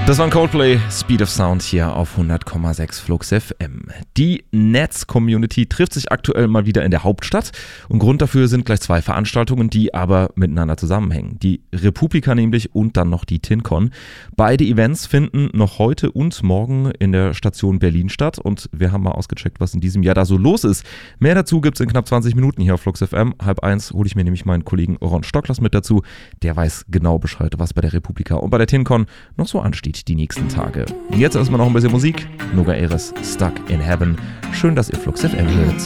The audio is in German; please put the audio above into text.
Das war ein Coldplay, Speed of Sound hier auf 100,6 Flux FM. Die Netz-Community trifft sich aktuell mal wieder in der Hauptstadt und Grund dafür sind gleich 2 Veranstaltungen, die aber miteinander zusammenhängen. Die Republika nämlich und dann noch die TinCon. Beide Events finden noch heute und morgen in der Station Berlin statt und wir haben mal ausgecheckt, was in diesem Jahr da so los ist. Mehr dazu gibt's in knapp 20 Minuten hier auf Flux FM. 12:30 hole ich mir nämlich meinen Kollegen Ron Stocklers mit dazu. Der weiß genau Bescheid, was bei der Republika und bei der TinCon noch so ansteht die nächsten Tage. Jetzt erstmal noch ein bisschen Musik. Noga Eres, Stuck in Heaven. Schön, dass ihr Flux FM hört.